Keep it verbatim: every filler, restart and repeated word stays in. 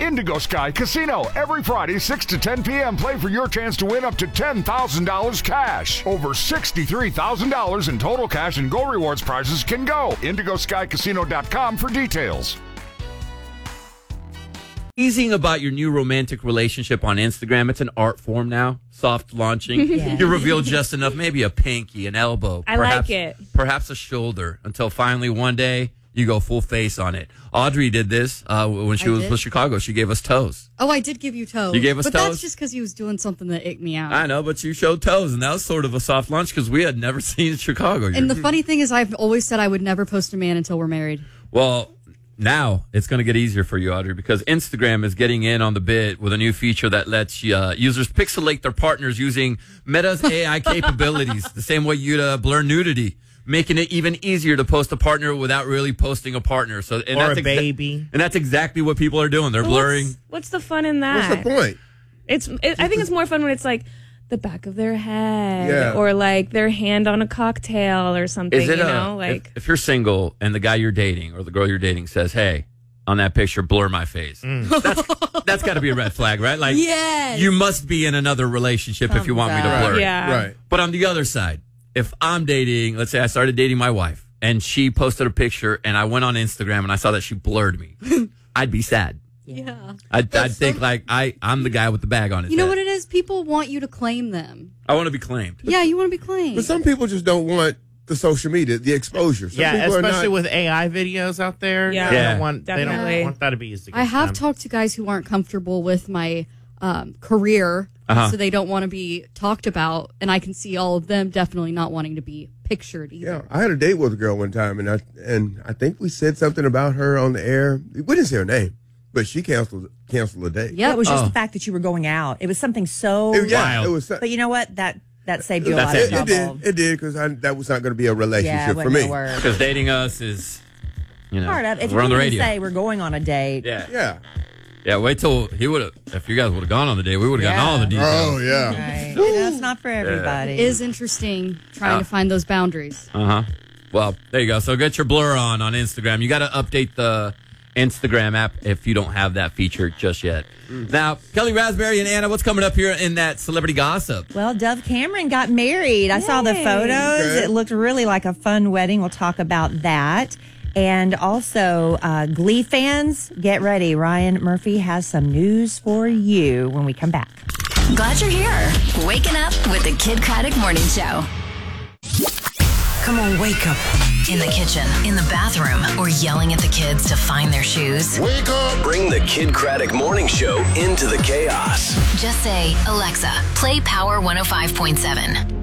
Indigo Sky Casino. Every Friday, six to ten p.m. Play for your chance to win up to ten thousand dollars cash. Over sixty-three thousand dollars in total cash and Go Rewards prizes can go. indigo sky casino dot com for details. Teasing about your new romantic relationship on Instagram. It's an art form now. Soft launching. Yeah. You reveal just enough, maybe a pinky, an elbow. I perhaps, like it. Perhaps a shoulder, until finally one day you go full face on it. Audrey did this uh, when she I was did? with Chicago. She gave us toes. Oh, I did give you toes. You gave us but toes? But that's just because he was doing something that icked me out. I know, but you showed toes, and that was sort of a soft launch because we had never seen Chicago. And the funny thing is, I've always said I would never post a man until we're married. Well, now it's going to get easier for you, Audrey, because Instagram is getting in on the bit with a new feature that lets uh, users pixelate their partners using Meta's A I capabilities, the same way you'd uh, blur nudity, making it even easier to post a partner without really posting a partner. So, and or that's a exa- baby. And that's exactly what people are doing. They're Well, blurring. What's, what's the fun in that? What's the point? It's. It, I think it's more fun when it's like the back of their head, Yeah. or like their hand on a cocktail or something. Is it you a, know, like if, if you're single and the guy you're dating or the girl you're dating says, "Hey, on that picture, blur my face," that's, that's got to be a red flag, right? Like, Yes. you must be in another relationship if you want me to blur it. Yeah. Right. But on the other side, if I'm dating, let's say I started dating my wife and she posted a picture and I went on Instagram and I saw that she blurred me, I'd be sad. Yeah. I'd, I'd think like I, I'm the guy with the bag on his You know head. what it is? People want you to claim them. I want to be claimed. Yeah, you want to be claimed. But some people just don't want the social media, the exposure. Some Yeah, people are especially not- with A I videos out there. Yeah. they Yeah. don't want they Definitely. don't want that to be used against I have them. talked to guys who aren't comfortable with my um, career, Uh-huh. so they don't want to be talked about, and I can see all of them definitely not wanting to be pictured either. Yeah, I had a date with a girl one time, and I and I think we said something about her on the air. We didn't say her name, but she canceled canceled a date. Yeah, It was just Oh. the fact that you were going out. It was something so. It- yeah, Wild. it was. But you know what? That that saved you a That's lot it. of It, it trouble. did. It did because that was not going to be a Yeah, relationship it for wasn't me. gonna work. Because dating us is, you know, Part of if we're you on the didn't radio. say we're going on a date. Yeah. Yeah. Yeah, wait till he would have, if you guys would have gone on the date, we would have gotten all the details. Oh yeah. Right. You know, it's not for everybody. It is interesting trying Uh. to find those boundaries. Uh huh. Well, there you go. So get your blur on on Instagram. You got to update the Instagram app if you don't have that feature just yet. Now, Kelly Raspberry and Anna, what's coming up here in that celebrity gossip? Well, Dove Cameron got married. I saw the Yay. photos. Okay. It looked really like a fun wedding. We'll talk about that. And also, uh, Glee fans, get ready. Ryan Murphy has some news for you when we come back. Glad you're here. Waking up with the Kid Craddock Morning Show. Come on, wake up. In the kitchen, in the bathroom, or yelling at the kids to find their shoes. Wake up! Bring the Kid Craddock Morning Show into the chaos. Just say, Alexa, play Power one oh five point seven.